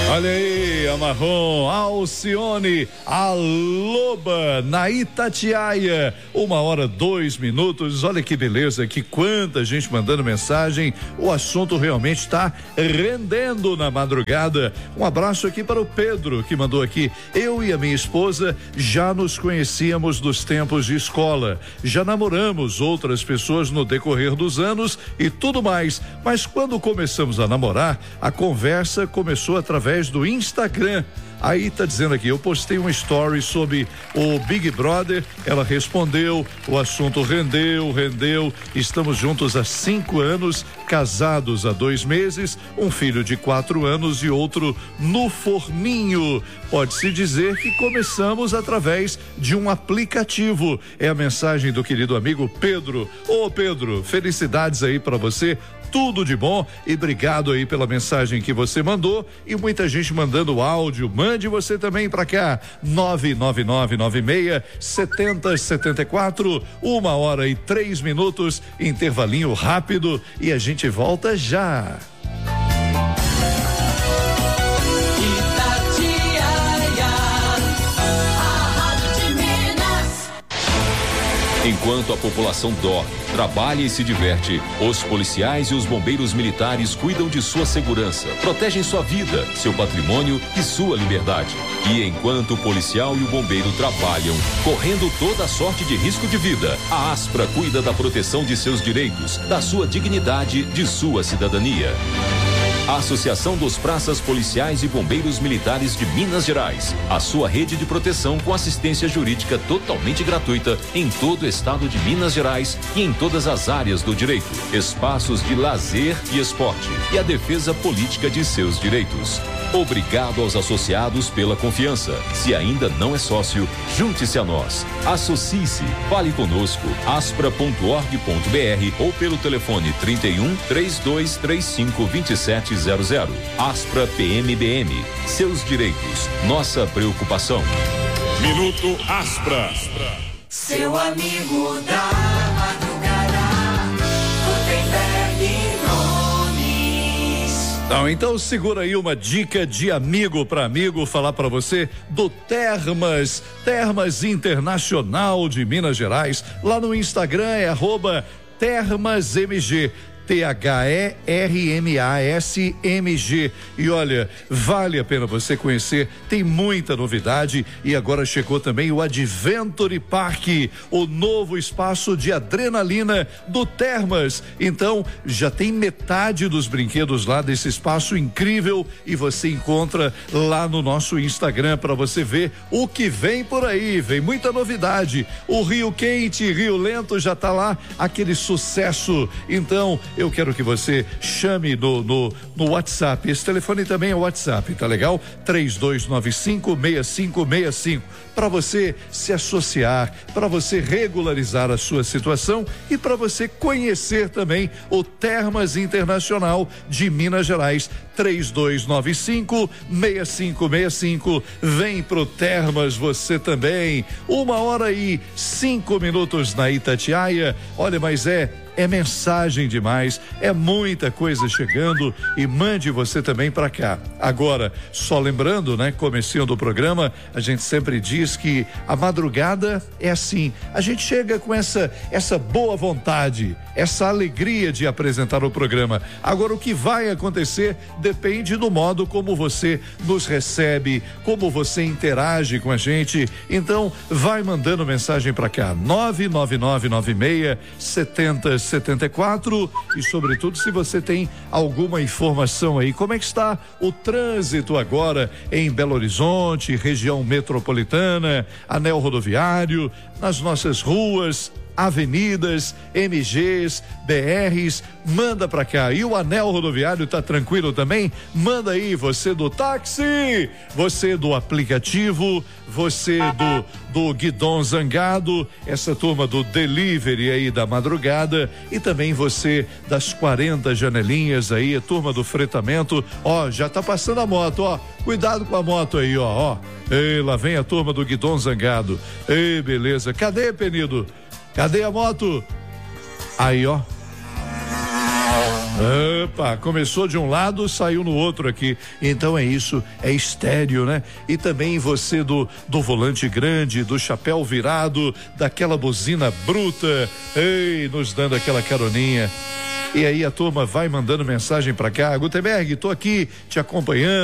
Olha aí, a Marrom, a Alcione, a Loba, na Itatiaia, 1h02. Olha que beleza, que quanta gente mandando mensagem. O assunto realmente está rendendo na madrugada. Um abraço aqui para o Pedro, que mandou aqui: eu e a minha esposa já nos conhecíamos dos tempos de escola, já namoramos outras pessoas no decorrer dos anos e tudo mais, mas quando começamos a namorar, a conversa começou através do Instagram. Aí tá dizendo aqui, eu postei uma story sobre o Big Brother, ela respondeu, o assunto rendeu, estamos juntos há 5 anos, casados há 2 meses, um filho de 4 anos e outro no forninho. Pode-se dizer que começamos através de um aplicativo. É a mensagem do querido amigo Pedro. Ô Pedro, felicidades aí para você. Tudo de bom e obrigado aí pela mensagem que você mandou e muita gente mandando áudio. Mande você também para cá, 99996-7074, 1h03, intervalinho rápido e a gente volta já. Enquanto a população dorme, trabalha e se diverte, os policiais e os bombeiros militares cuidam de sua segurança, protegem sua vida, seu patrimônio e sua liberdade. E enquanto o policial e o bombeiro trabalham, correndo toda sorte de risco de vida, a Aspra cuida da proteção de seus direitos, da sua dignidade, de sua cidadania. A Associação dos Praças Policiais e Bombeiros Militares de Minas Gerais. A sua rede de proteção com assistência jurídica totalmente gratuita em todo o estado de Minas Gerais e em todas as áreas do direito, espaços de lazer e esporte e a defesa política de seus direitos. Obrigado aos associados pela confiança. Se ainda não é sócio, junte-se a nós. Associe-se. Fale conosco. aspra.org.br ou pelo telefone 31-3235-2700. Aspra PMBM. Seus direitos. Nossa preocupação. Minuto Aspra. Seu amigo da madrugada, Gutenberg Nunes. Não, então segura aí uma dica de amigo para amigo, falar para você do Termas Internacional de Minas Gerais. Lá no Instagram é @termasmg. THERMASMG. E olha, vale a pena você conhecer, tem muita novidade e agora chegou também o Adventure Park, o novo espaço de adrenalina do Termas. Então, já tem metade dos brinquedos lá desse espaço incrível e você encontra lá no nosso Instagram para você ver o que vem por aí. Vem muita novidade. O Rio Quente, Rio Lento já tá lá, aquele sucesso. Então, eu quero que você chame no WhatsApp. Esse telefone também é o WhatsApp, tá legal? 3295-6565. Para você se associar, para você regularizar a sua situação e para você conhecer também o Termas Internacional de Minas Gerais. 3295-6565. Vem pro Termas você também. 1h05 na Itatiaia. Olha, mas é mensagem demais, é muita coisa chegando e mande você também para cá. Agora, só lembrando, né, comecinho do programa, a gente sempre diz que a madrugada é assim, a gente chega com essa boa vontade, essa alegria de apresentar o programa. Agora, o que vai acontecer depende do modo como você nos recebe, como você interage com a gente. Então, vai mandando mensagem para cá, 99996-7074 e, sobretudo, se você tem alguma informação aí, como é que está o trânsito agora em Belo Horizonte, região metropolitana, anel rodoviário, nas nossas ruas, avenidas, MGs, BRs, manda pra cá. E o anel rodoviário tá tranquilo também? Manda aí, você do táxi, você do aplicativo, você do guidão zangado, essa turma do delivery aí da madrugada e também você das 40 janelinhas aí, a turma do fretamento. Ó, já tá passando a moto, ó, cuidado com a moto aí, ó. Ei, lá vem a turma do guidão zangado. Ei, beleza, cadê, Penido? Cadê a moto? Aí, ó. Opa, começou de um lado, saiu no outro aqui. Então é isso, é estéreo, né? E também você do volante grande, do chapéu virado, daquela buzina bruta, ei, nos dando aquela caroninha. E aí a turma vai mandando mensagem pra cá. Gutenberg, tô aqui te acompanhando.